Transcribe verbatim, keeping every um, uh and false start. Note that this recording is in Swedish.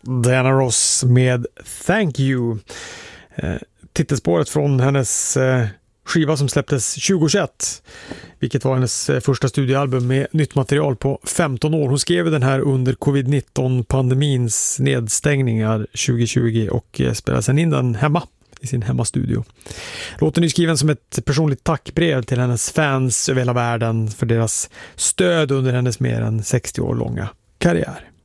Diana Ross med Thank You. Eh, titelspåret från hennes eh, skiva som släpptes tjugohundratjugoett, vilket var hennes eh, första studioalbum med nytt material på femton år. Hon skrev den här under covid nitton-pandemins nedstängningar tjugohundratjugo och eh, spelade sen in den hemma i sin hemmastudio. Låten är skriven som ett personligt tackbrev till hennes fans över hela världen för deras stöd under hennes mer än sextio år långa karriär.